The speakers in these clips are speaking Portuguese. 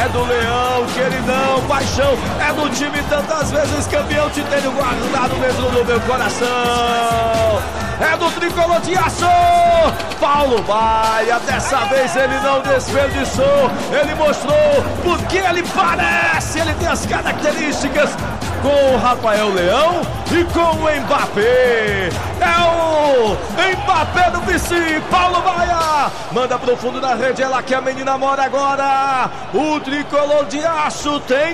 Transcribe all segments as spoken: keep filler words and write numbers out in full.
é do Leão, queridão, paixão, é do time tantas vezes campeão, te tenho guardado dentro do meu coração. É do tricolor de aço, Paulo Baia, dessa vez ele não desperdiçou, ele mostrou porque ele parece, ele tem as características com o Rafael Leão e com o Mbappé. É o Mbappé do P C, Paulo Baia, manda pro fundo da rede, ela que a menina mora agora. O tricolor de aço tem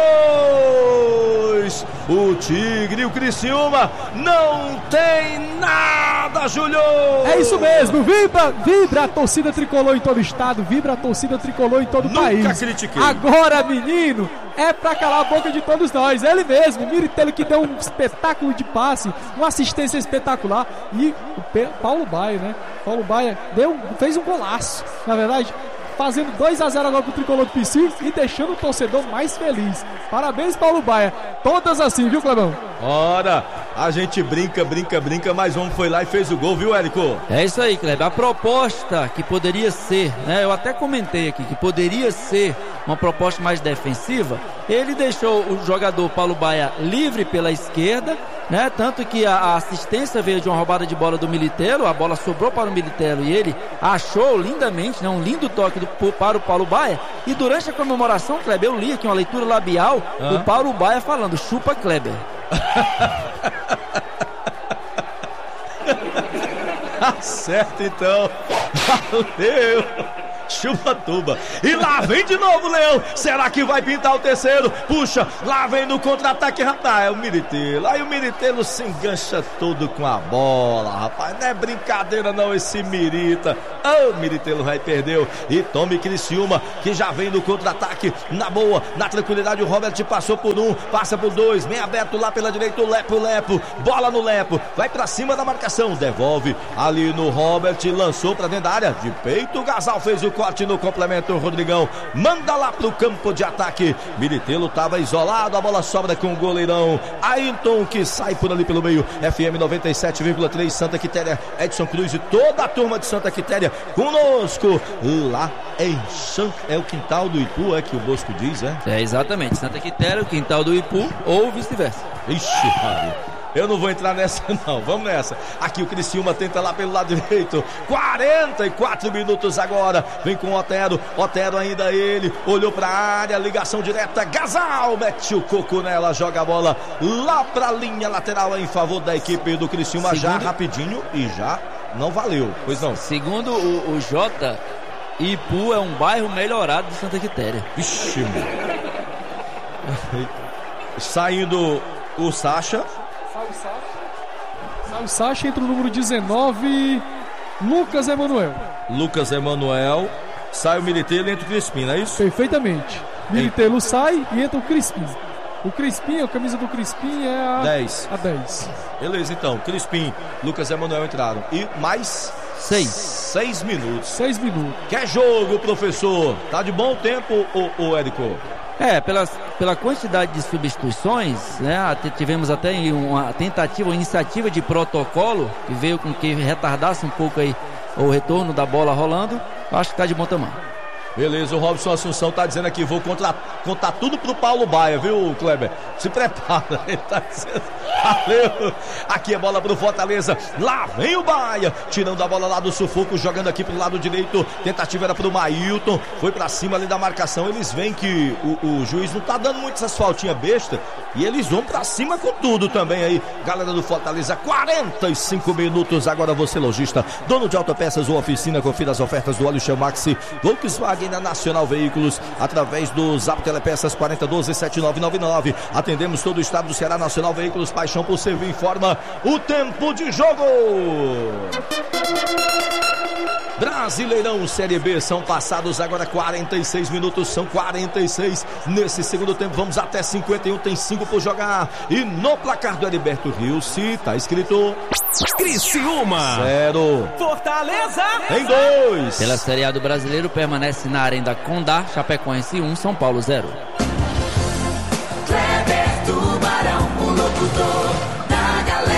dois. O Tigre e o Criciúma não tem nada, Júlio. É isso mesmo, vibra, vibra a torcida tricolor em todo o estado, vibra a torcida tricolor em todo o país. Nunca critiquei. Agora, menino, é pra calar a boca de todos nós. Ele mesmo, Miritello, que deu um espetáculo de passe, uma assistência espetacular. E o Pe- Paulo Baia, né? Paulo Baia deu, fez um golaço, na verdade, fazendo dois a zero agora pro tricolor do P C e deixando o torcedor mais feliz. Parabéns, Paulo Baia. Todas assim, viu, Clebão? Ora, a gente brinca, brinca, brinca, mas o homem foi lá e fez o gol, viu, Érico? É isso aí, Kleber. A proposta que poderia ser, né? Eu até comentei aqui que poderia ser uma proposta mais defensiva. Ele deixou o jogador Paulo Baia livre pela esquerda, né? Tanto que a, a assistência veio de uma roubada de bola do Militello, a bola sobrou para o Militello e ele achou lindamente, né? Um lindo toque do, para o Paulo Baia. E durante a comemoração, Kleber, eu li aqui uma leitura labial do Paulo Baia falando: chupa, Kleber. Tá certo, então. Valeu. Chupa tuba. E lá vem de novo o Leão. Será que vai pintar o terceiro? Puxa, lá vem no contra-ataque, rapaz. É o Miritello. Aí o Miritello se engancha todo com a bola, rapaz. Não é brincadeira não esse Mirita. Ah, o Miritello vai perdeu. E tome Criciúma, que já vem no contra-ataque. Na boa, na tranquilidade, o Robert passou por um, passa por dois, bem aberto lá pela direita, o Lepo, Lepo. Bola no Lepo, vai pra cima da marcação, devolve ali no Robert, lançou pra dentro da área. De peito, o Gasal fez o corte no complemento, o Rodrigão manda lá pro campo de ataque. Miritello tava isolado, a bola sobra com o goleirão Ayrton, que sai por ali pelo meio. F M noventa e sete vírgula três, Santa Quitéria, Edson Cruz e toda a turma de Santa Quitéria conosco lá em Santa, é o quintal do Ipu, é que o Bosco diz, é? É, exatamente, Santa Quitéria, o quintal do Ipu ou vice-versa. Ixi, Maria. Eu não vou entrar nessa não, vamos nessa. Aqui o Criciúma tenta lá pelo lado direito. quarenta e quatro minutos agora. Vem com o Otero. Otero ainda ele. Olhou pra área, ligação direta. Gasal mete o coco nela, joga a bola lá pra linha lateral em favor da equipe do Criciúma. Segundo... Já rapidinho e já não valeu. Pois não. Segundo o, o Jota, Ipu é um bairro melhorado de Santa Quitéria. Vixe, mano. Saindo o Sacha. Sai o Sacha, entra o número dezenove, Lucas Emanuel. Lucas Emanuel. Sai o Miritello e entra o Crispim, não é isso? Perfeitamente. Miritello sai e entra o Crispim. O Crispim, a camisa do Crispim é a dez. A dez. Beleza, então. Crispim, Lucas Emanuel entraram. E mais seis. Seis minutos. Seis minutos. Que jogo, professor? Tá de bom tempo, ô, ô Érico? É, pelas, pela quantidade de substituições, né, tivemos até uma tentativa, uma iniciativa de protocolo que veio com que retardasse um pouco aí o retorno da bola rolando. Acho que tá de bom tamanho. Beleza, o Robson Assunção tá dizendo aqui, vou contra, contar tudo pro Paulo Baia, viu, Kleber? Se prepara, ele tá dizendo, valeu. Aqui é bola pro Fortaleza, lá vem o Baia, tirando a bola lá do sufoco, jogando aqui pro lado direito, tentativa era pro Mailton, foi pra cima ali da marcação, eles veem que o, o juiz não tá dando muito essas faltinhas besta, e eles vão pra cima com tudo também aí, galera do Fortaleza. Quarenta e cinco minutos, agora você lojista, dono de autopeças ou oficina, confira as ofertas do óleo Shell Maxi, Volkswagen na Nacional Veículos, através do Zap Telepeças quarenta doze sete nove nove nove. Atendemos todo o estado do Ceará. Nacional Veículos, paixão por servir. Informa o tempo de jogo. Brasileirão Série B, são passados agora quarenta e seis minutos, são quarenta e seis nesse segundo tempo, vamos até cinquenta e um, tem cinco por jogar, e no placar do Heriberto Rilse, tá escrito Criciúma zero, Fortaleza em dois. Pela Série A do Brasileiro, permanece na Arena Condá, Chapecoense um, São Paulo zero. Kleber Tubarão, o locutor da galera.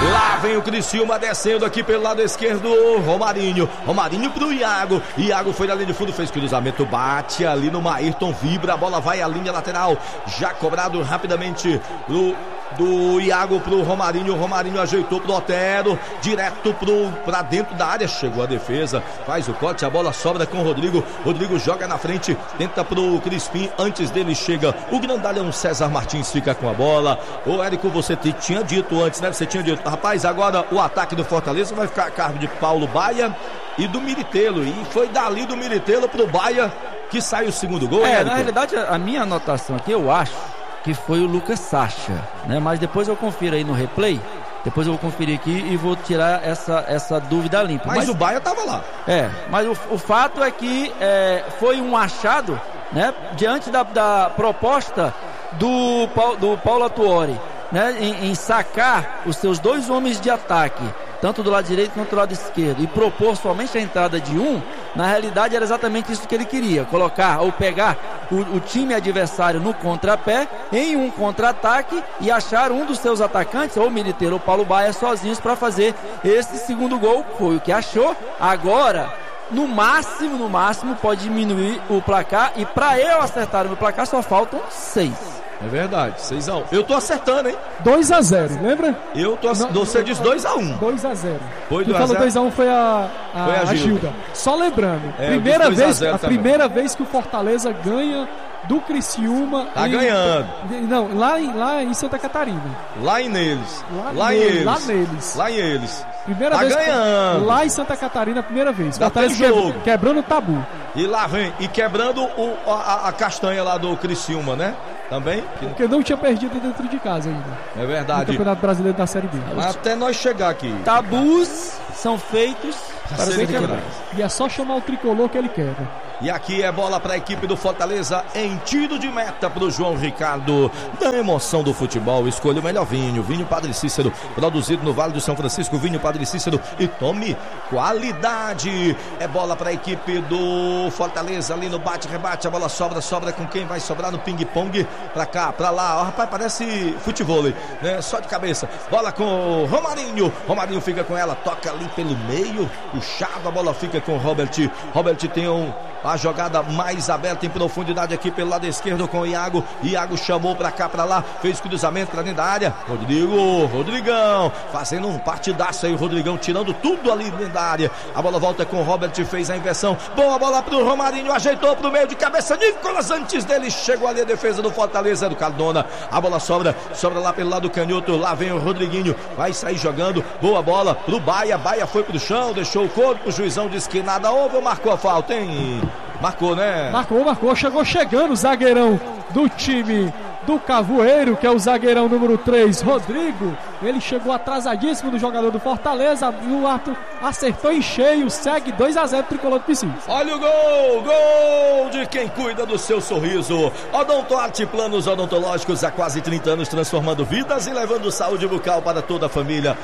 Lá vem o Criciúma descendo aqui pelo lado esquerdo. Romarinho. Romarinho pro Iago. Iago foi na linha de fundo, fez cruzamento. Bate ali no Maírton. Vibra. A bola vai à linha lateral. Já cobrado rapidamente do, do Iago pro Romarinho. Romarinho ajeitou pro Otero. Direto pro, pra dentro da área. Chegou a defesa. Faz o corte. A bola sobra com o Rodrigo. Rodrigo joga na frente. Tenta pro Crispim. Antes dele chega o grandalhão César Martins. Fica com a bola. Ô Érico, você te, tinha dito antes, né? Você tinha dito. Rapaz, agora o ataque do Fortaleza vai ficar a cargo de Paulo Baia e do Miritelo. E foi dali do Miritelo pro Baia que sai o segundo gol. É, Érico? na realidade, a minha anotação aqui, eu acho que foi o Lucas Sacha, né? Mas depois eu confiro aí no replay. Depois eu vou conferir aqui e vou tirar essa, essa dúvida limpa. Mas, mas o Baia tava lá. É, mas o, o fato é que é, foi um achado, né? Diante da, da proposta do, do Paulo Atuori, né, em, em sacar os seus dois homens de ataque, tanto do lado direito quanto do lado esquerdo, e propor somente a entrada de um, na realidade era exatamente isso que ele queria, colocar ou pegar o, o time adversário no contrapé, em um contra-ataque, e achar um dos seus atacantes, ou o Militeiro ou o Paulo Baia, sozinhos para fazer esse segundo gol. Foi o que achou. Agora, no máximo, no máximo, pode diminuir o placar, e para eu acertar o meu placar só faltam seis. É verdade, seis a um. Eu tô acertando, hein? dois a zero, lembra? Eu tô acertando. Você diz dois a um. dois a zero. Foi Quem falou dois a um foi a, a, foi a, a Gilda. Gilda. Só lembrando, É, primeira vez, a, a também. primeira vez que o Fortaleza ganha do Criciúma. Tá em, ganhando. Não, lá em, lá em Santa Catarina. Lá em neles. Lá, Lá em nele, eles. lá neles. Lá em eles. Primeira Tá vez ganhando. Lá em Santa Catarina, a primeira vez. Dá Fortaleza até jogo. que- quebrando o tabu. E lá vem. E quebrando o, a, a castanha lá do Criciúma, né? Também. Que- Porque não tinha perdido dentro de casa ainda. É No verdade. Campeonato Brasileiro da Série B. Até nós chegar aqui. Tabus são feitos para serem ser quebrados. E é só chamar o tricolor que ele quebra. E aqui é bola para a equipe do Fortaleza em tiro de meta para o João Ricardo. Da emoção do futebol, escolha o melhor vinho. Vinho Padre Cícero, produzido no Vale do São Francisco. Vinho Padre Cícero e tome qualidade. É bola para a equipe do Fortaleza ali no bate-rebate. A bola sobra, sobra com quem vai sobrar no ping-pong. Para cá, para lá. Ó, rapaz, parece futebol, né? Só de cabeça. Bola com o Romarinho. Romarinho fica com ela, toca ali pelo meio. Puxado, a bola fica com o Robert. Robert tem um... a jogada mais aberta em profundidade aqui pelo lado esquerdo com o Iago. Iago chamou pra cá, pra lá, fez cruzamento pra dentro da área. Rodrigo, Rodrigão, fazendo um partidaço aí, o Rodrigão tirando tudo ali dentro da área. A bola volta com o Robert, fez a inversão. Boa bola pro Romarinho, ajeitou pro meio de cabeça. Nicolas, antes dele, chegou ali a defesa do Fortaleza, do Cardona. A bola sobra, sobra lá pelo lado canhoto. Lá vem o Rodriguinho, vai sair jogando. Boa bola pro Baia. Baia foi pro chão, deixou o corpo. O juizão disse que nada houve, marcou a falta, hein? Marcou, né? Marcou, marcou, chegou chegando o zagueirão do time do Cavoeiro, que é o zagueirão número três, Rodrigo. Ele chegou atrasadíssimo do jogador do Fortaleza e o Arthur acertou em cheio, segue dois a zero tricolor do Picis. Olha o gol, gol de quem cuida do seu sorriso. Odontoarte Planos Odontológicos há quase trinta anos, transformando vidas e levando saúde bucal para toda a família.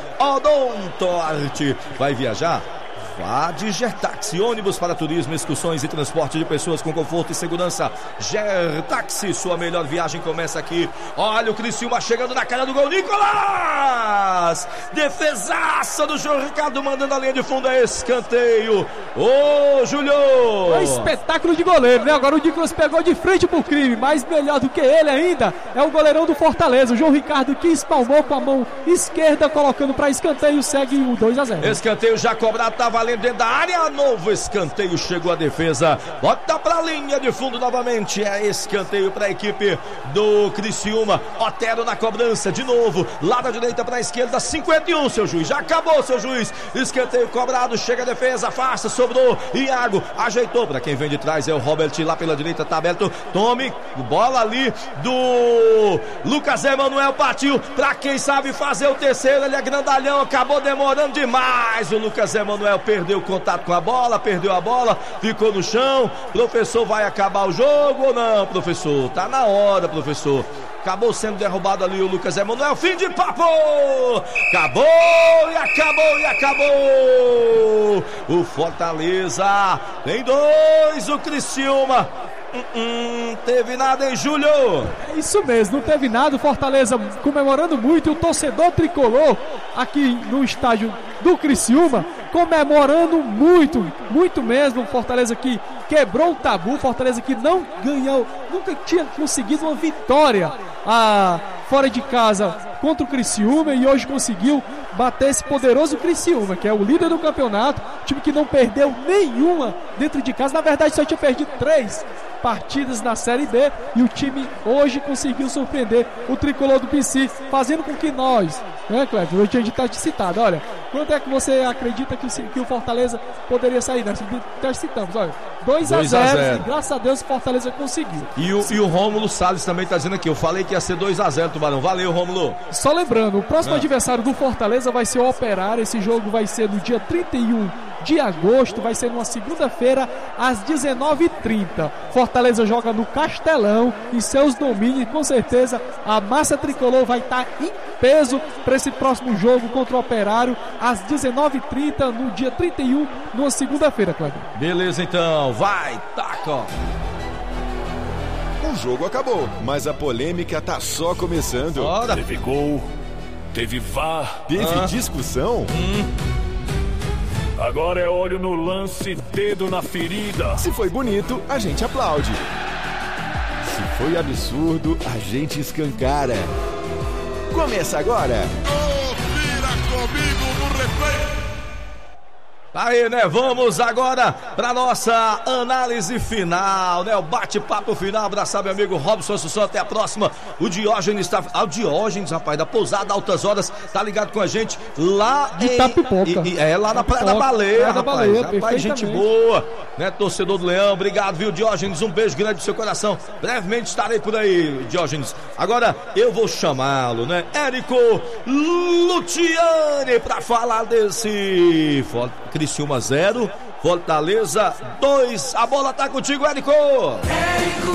Odontoarte. Vai viajar? Vá de Gertaxi, ônibus para turismo, excursões e transporte de pessoas com conforto e segurança. Gertaxi, sua melhor viagem começa aqui. Olha o Criciúma chegando na cara do gol, Nicolas! Defesaça do João Ricardo, mandando a linha de fundo, é escanteio. Ô, Júlio! É um espetáculo de goleiro, né? Agora o Nicolas pegou de frente pro crime, mas melhor do que ele ainda é o goleirão do Fortaleza, o João Ricardo, que espalmou com a mão esquerda, colocando para escanteio, segue o dois a zero. Escanteio já cobrado, tá valendo dentro da área, novo escanteio, chegou a defesa, bota pra linha de fundo novamente, é escanteio pra equipe do Criciúma. Otero na cobrança, de novo, lá da direita pra esquerda, cinquenta e um, seu juiz, já acabou, seu juiz, escanteio cobrado, chega a defesa, afasta, sobrou, Iago, ajeitou pra quem vem de trás, é o Robert, lá pela direita, tá aberto, tome, bola ali do Lucas Emanuel, partiu pra quem sabe fazer o terceiro, ele é grandalhão, acabou demorando demais, o Lucas Emanuel perdeu o contato com a bola, perdeu a bola, ficou no chão. Professor, vai acabar o jogo ou não, professor? Tá na hora, professor. Acabou sendo derrubado ali o Lucas Emanuel. Fim de papo! Acabou e acabou e acabou! O Fortaleza tem dois, o Criciúma hum, hum, teve nada, hein, Júlio? É isso mesmo, não teve nada. O Fortaleza comemorando muito. E o torcedor tricolor aqui no estádio do Criciúma comemorando muito, muito mesmo. O Fortaleza que quebrou o tabu. O Fortaleza que não ganhou, nunca tinha conseguido uma vitória ah, fora de casa contra o Criciúma, e hoje conseguiu bater esse poderoso Criciúma, que é o líder do campeonato, time que não perdeu nenhuma dentro de casa. Na verdade só tinha perdido três partidas na Série B, e o time hoje conseguiu surpreender o tricolor do P C, fazendo com que nós, né, Cleber, hoje a gente está te citado, olha, quanto é que você acredita que o, que o Fortaleza poderia sair? Nós já citamos, olha, dois a zero, e graças a Deus o Fortaleza conseguiu. E o, e o Rômulo Salles também está dizendo aqui, eu falei que ia ser dois a zero, Tubarão, valeu, Rômulo. Só lembrando, o próximo ah. adversário do Fortaleza vai ser o Operário. Esse jogo vai ser no dia trinta e um de agosto, vai ser numa segunda-feira às dezenove e trinta. Fortaleza joga no Castelão, em seus domínios, com certeza a massa tricolor vai estar em peso para esse próximo jogo contra o Operário às dezenove e trinta, no dia trinta e um, numa segunda-feira, Cleber. Beleza, então, vai, taca, ó. O jogo acabou, mas a polêmica tá só começando. Ora. Teve gol, teve V A R. Teve ah. discussão? Hum. Agora é olho no lance, dedo na ferida. Se foi bonito, a gente aplaude. Se foi absurdo, a gente escancara. Começa agora. Confira comigo no replay. Aí, né, vamos agora para nossa análise final, né, o bate-papo final. Abraçar meu amigo Robson Assunção, até a próxima. O Diógenes está, ah, o Diógenes, rapaz, da Pousada Altas Horas, tá ligado com a gente lá de em Itapipoca. E, e, é, lá na Praia da Baleia, Praia da rapaz, Baleia, rapaz, gente boa, né, torcedor do Leão, obrigado, viu, Diógenes, um beijo grande do seu coração. Brevemente estarei por aí, Diógenes. Agora eu vou chamá-lo, né, Érico Luciani, para falar desse Criciúma zero, Fortaleza dois. A bola tá contigo, Érico. Érico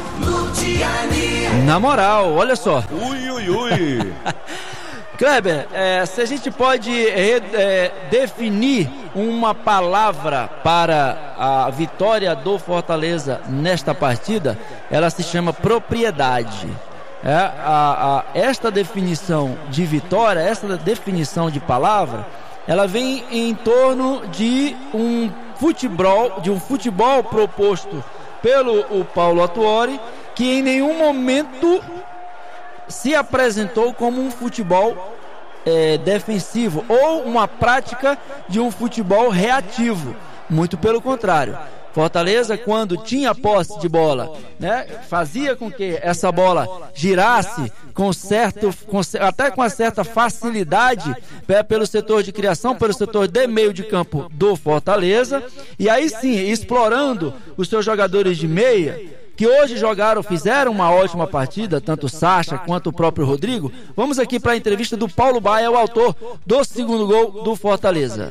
Luciani. Na moral, olha só. Ui, ui, ui. Kleber, é, se a gente pode é, definir uma palavra para a vitória do Fortaleza nesta partida, ela se chama propriedade. É, a, a, esta definição de vitória, esta definição de palavra, ela vem em torno de um futebol, de um futebol proposto pelo o Paulo Autuori, que em nenhum momento se apresentou como um futebol é, defensivo ou uma prática de um futebol reativo. Muito pelo contrário. Fortaleza, quando tinha posse de bola, né, fazia com que essa bola girasse com certo, com, até com uma certa facilidade, né, pelo setor de criação, pelo setor de meio de campo do Fortaleza, e aí sim, explorando os seus jogadores de meia, que hoje jogaram, fizeram uma ótima partida, tanto o Sacha quanto o próprio Rodrigo. Vamos aqui para a entrevista do Paulo Baia, o autor do segundo gol do Fortaleza.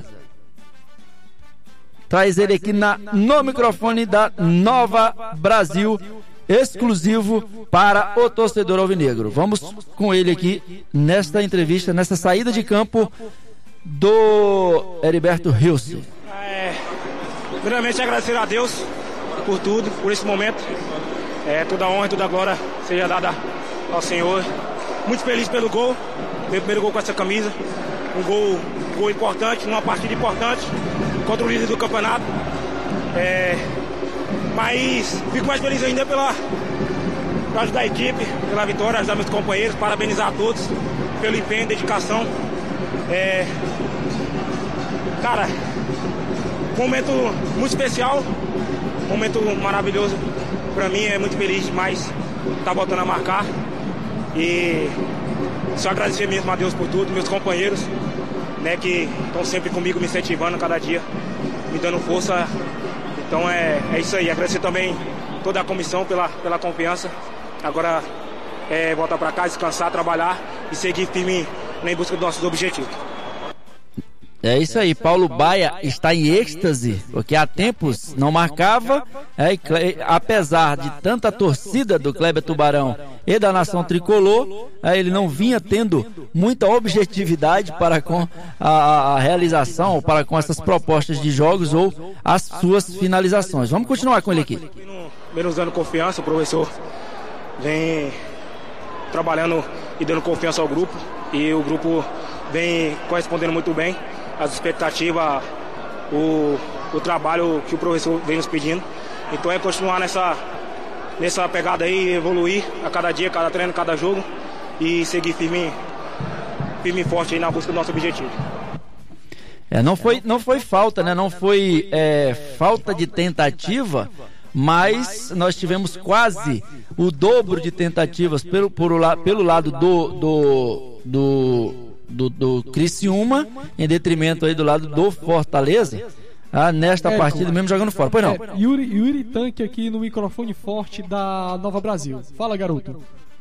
Traz ele aqui na, no microfone da Nova Brasil, exclusivo para o torcedor alvinegro. Vamos com ele aqui nesta entrevista, nessa saída de campo do Heriberto Hilse. É, primeiramente agradecer a Deus por tudo, por esse momento. É, toda a honra e toda a glória seja dada ao Senhor. Muito feliz pelo gol, meu primeiro gol com essa camisa. Um gol, um gol importante, uma partida importante contra o líder do campeonato. É, mas fico mais feliz ainda pela, por ajudar a equipe, pela vitória, ajudar meus companheiros, parabenizar a todos pelo empenho e dedicação. É, cara, um momento muito especial, um momento maravilhoso para mim, é muito feliz demais estar voltando a marcar. E só agradecer mesmo a Deus por tudo, meus companheiros, né, que estão sempre comigo, me incentivando cada dia, me dando força. Então é, é isso aí. Agradecer também toda a comissão pela, pela confiança. Agora é voltar para casa, descansar, trabalhar e seguir firme em busca dos nossos objetivos. É isso aí, Paulo Baia está em êxtase, porque há tempos não marcava, é, e, apesar de tanta torcida do Kleber Tubarão e da nação tricolor, é, ele não vinha tendo muita objetividade para com a, a realização, ou para com essas propostas de jogos ou as suas finalizações. Vamos continuar com ele aqui. No, vem nos dando confiança, o professor vem trabalhando e dando confiança ao grupo, e o grupo vem correspondendo muito bem às expectativas, o, o trabalho que o professor vem nos pedindo. Então é continuar nessa, nessa pegada aí, evoluir a cada dia, cada treino, cada jogo, e seguir firme, firme e forte aí na busca do nosso objetivo. É, não foi, não foi falta, né? Não foi é, falta de tentativa, mas nós tivemos quase o dobro de tentativas pelo, por, pelo lado do, do, do, do, do Criciúma, em detrimento aí do lado do Fortaleza, ah, nesta é, partida mesmo jogando fora. Pois não. É, Yuri, Yuri Tanque aqui no microfone forte da Nova Brasil. Fala, garoto.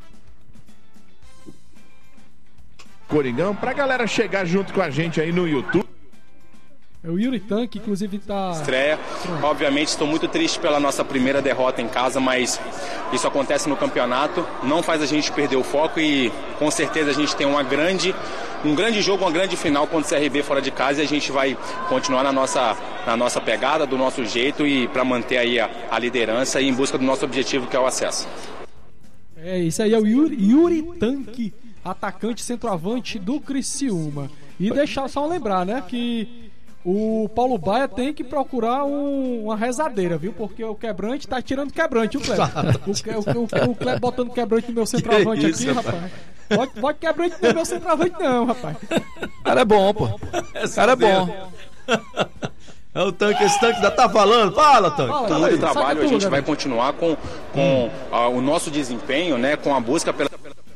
Coringão, pra galera chegar junto com a gente aí no YouTube. É o Yuri Tanque, inclusive tá... Estreia. Obviamente estou muito triste pela nossa primeira derrota em casa, mas isso acontece no campeonato, não faz a gente perder o foco e com certeza a gente tem uma grande, um grande jogo, uma grande final contra o C R B fora de casa, e a gente vai continuar na nossa, na nossa pegada, do nosso jeito, e para manter aí a, a liderança e em busca do nosso objetivo, que é o acesso. É, isso aí é o Yuri, Yuri Tanque, atacante centroavante do Criciúma. E deixar só lembrar, né, que o Paulo Baia tem que procurar um, uma rezadeira, viu? Porque o quebrante tá tirando quebrante, o Kleber. O, o, o, o Kleber botando quebrante no meu centroavante isso, aqui, rapaz. rapaz. Pode, pode quebrante no meu centroavante não, rapaz. O cara é bom, pô. O cara é bom. É o Tanque, esse Tanque ainda tá falando. Fala, Tanque. Fala, Fala aí. Trabalho, a gente tudo, vai né? continuar com, com hum. a, o nosso desempenho, né? Com a busca pela...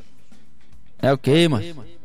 É ok, mano.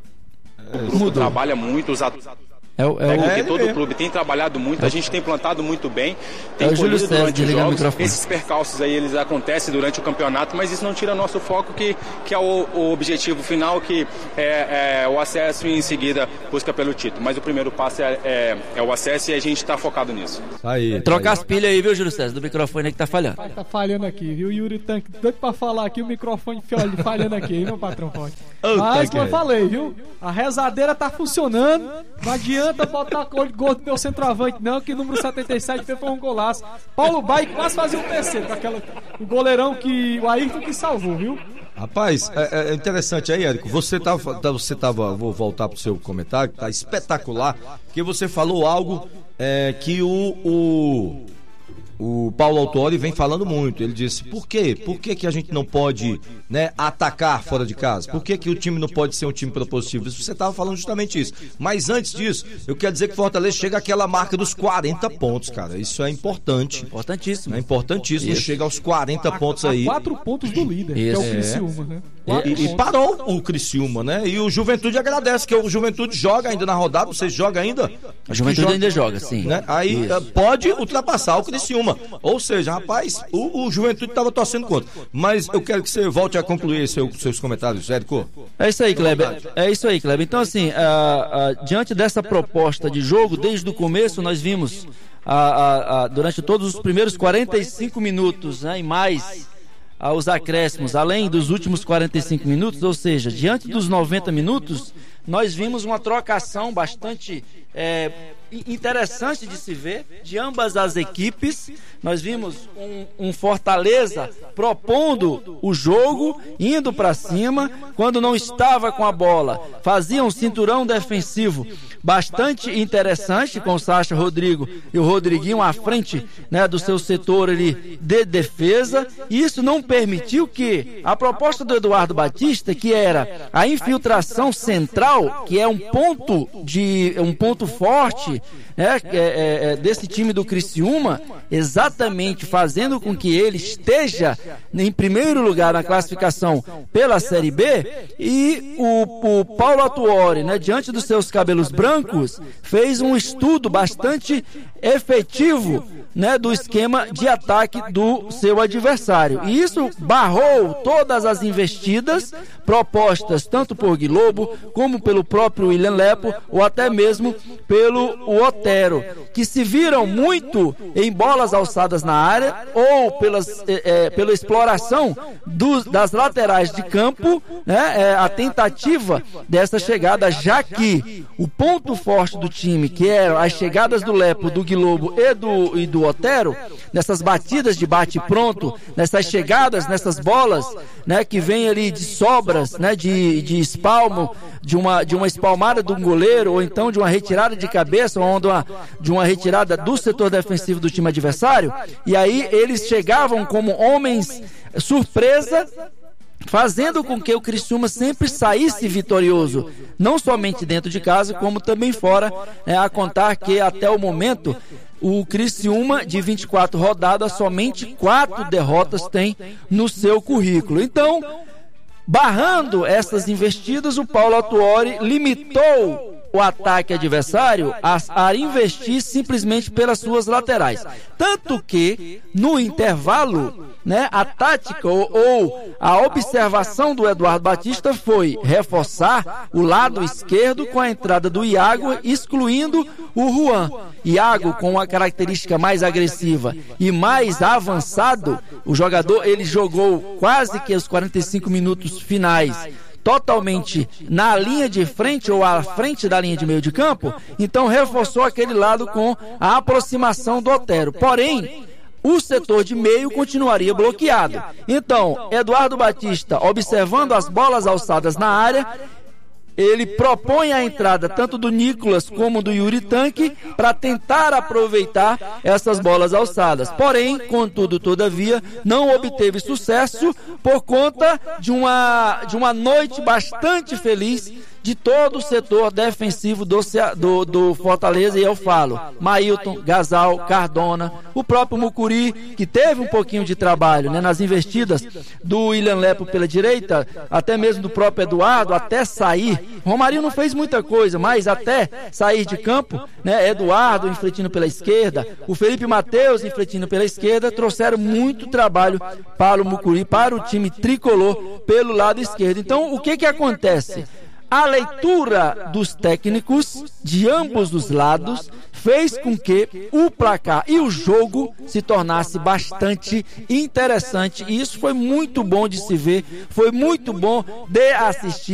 O grupo trabalha muito, os atletas... É, o, é, é porque todo o clube tem trabalhado muito, a gente tem plantado muito bem, tem é colhido durante os jogos. Esses percalços aí, eles acontecem durante o campeonato, mas isso não tira nosso foco, que, que é o, o objetivo final, que é, é o acesso, e em seguida busca pelo título. Mas o primeiro passo é, é, é o acesso, e a gente está focado nisso. Aí, Troca aí. as pilhas aí, viu, Júlio César, do microfone aí que tá falhando. Tá falhando aqui, viu, Yuri Tanque, doido pra falar aqui, o microfone falhando aqui, meu patrão forte. Mas, como eu falei, viu, a rezadeira tá funcionando, não adianta botar gol do meu centroavante não, que número setenta e sete foi um golaço. Paulo Baia quase fazia um terceiro com aquela, o goleirão que o Ayrton que salvou, viu? Rapaz, é, é interessante aí, Érico, você tava, você tava, vou voltar pro seu comentário, tá espetacular, porque você falou algo é, que o, o o Paulo Autori vem falando muito. Ele disse, por quê? Por que que a gente não pode, né, atacar fora de casa? Por que que o time não pode ser um time propositivo? Você estava falando justamente isso. Mas antes disso, eu quero dizer que o Fortaleza chega àquela marca dos quarenta pontos, cara. Isso é importante. Importantíssimo. É importantíssimo. Isso. Chega aos quarenta pontos aí. Quatro pontos do líder, isso. Que é o Criciúma, né? E, e parou o Criciúma, né? E o Juventude agradece, que o Juventude joga ainda na rodada. Vocês jogam ainda? A Juventude joga, ainda joga, sim. Né? Aí isso. Pode ultrapassar o Criciúma. Ou seja, rapaz, o, o Juventude estava torcendo contra. Mas eu quero que você volte a concluir seu, seus comentários, Érico. É isso aí, Kleber. É isso aí, Kleber. Então, assim, a, a, diante dessa proposta de jogo, desde o começo nós vimos a, a, a, durante todos os primeiros quarenta e cinco minutos, né, e mais aos acréscimos, além dos últimos quarenta e cinco minutos, ou seja, diante dos noventa minutos, nós vimos uma trocação bastante é, interessante de se ver de ambas as equipes. Nós vimos um, um Fortaleza propondo o jogo, indo para cima, quando não estava com a bola, fazia um cinturão defensivo bastante interessante, com o Sacha Rodrigo e o Rodriguinho à frente, né, do seu setor ali de defesa. Isso não permitiu que a proposta do Eduardo Batista, que era a infiltração central, que é um ponto de um ponto forte, né, é, é, desse time do Criciúma, exatamente fazendo com que ele esteja em primeiro lugar na classificação pela Série B, e o, o Paulo Autori, né, diante dos seus cabelos brancos, fez um estudo bastante efetivo, né, do esquema de ataque do seu adversário, e isso barrou todas as investidas propostas tanto por Guilobo como pelo próprio William Lepo, ou até mesmo pelo Otero, que se viram muito em bolas alçadas na área ou pelas, é, pela exploração dos, das laterais de campo, né, é, a tentativa dessa chegada, já que o ponto forte do time, que eram as chegadas do Lepo, do Guilobo e do, e do Otero, nessas batidas de bate-pronto, nessas chegadas, nessas bolas, né, que vem ali de sobras, né, de, de espalmo, de uma, de uma espalmada de um goleiro, ou então de uma retirada de cabeça, ou de uma, de uma retirada do setor defensivo do time adversário, e aí eles chegavam como homens surpresa, fazendo com que o Criciúma sempre saísse vitorioso, não somente dentro de casa, como também fora, né, a contar que até o momento o Criciúma, de vinte e quatro rodadas, somente quatro derrotas tem no seu currículo. Então, barrando essas investidas, o Paulo Autuori limitou o ataque adversário a, a investir simplesmente pelas suas laterais. Tanto que, no intervalo, né, a tática ou, ou a observação do Eduardo Batista foi reforçar o lado esquerdo com a entrada do Iago, excluindo o Juan. Iago, com uma característica mais agressiva e mais avançado, o jogador ele jogou quase que os quarenta e cinco minutos finais totalmente na linha de frente ou à frente da linha de meio de campo, então reforçou aquele lado com a aproximação do Otero. Porém, o setor de meio continuaria bloqueado. Então, Eduardo Batista, observando as bolas alçadas na área, ele propõe a entrada tanto do Nicolas como do Yuri Tanque para tentar aproveitar essas bolas alçadas. Porém, contudo, todavia, não obteve sucesso por conta de uma, de uma noite bastante feliz de todo o setor defensivo do, do, do Fortaleza, e eu falo Mailton, Gasal, Cardona, o próprio Mucuri, que teve um pouquinho de trabalho, né, nas investidas do William Lepo pela direita, até mesmo do próprio Eduardo, até sair. Romarinho não fez muita coisa, mas até sair de campo, né, Eduardo infletindo pela esquerda, o Felipe Mateus infletindo pela esquerda, trouxeram muito trabalho para o Mucuri, para o time tricolor pelo lado esquerdo. Então, o que que acontece? A leitura dos técnicos de ambos os lados fez com que o placar e o jogo se tornasse bastante interessante, e isso foi muito bom de se ver, foi muito bom de assistir.